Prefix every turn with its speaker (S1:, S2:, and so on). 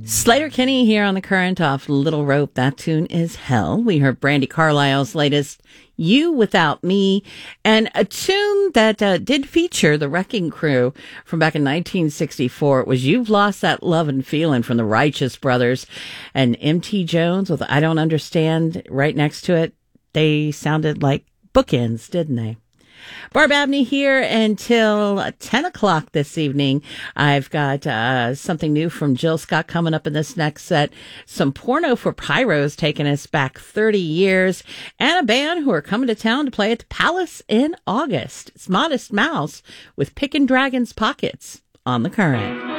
S1: Slater-Kinney here on The Current off Little Rope. That tune is Hell. We heard Brandi Carlile's latest You Without Me, and a tune that did feature the Wrecking Crew from back in 1964. It was You've Lost That Love and Feeling from the Righteous Brothers, and M.T. Jones with I Don't Understand right next to it. They sounded like bookends, didn't they? Barb Abney here until 10 o'clock this evening. I've got something new from Jill Scott coming up in this next set. Some Porno for Pyros taking us back 30 years. And a band who are coming to town to play at the Palace in August. It's Modest Mouse with Pickin' Dragon's Pockets on The Current.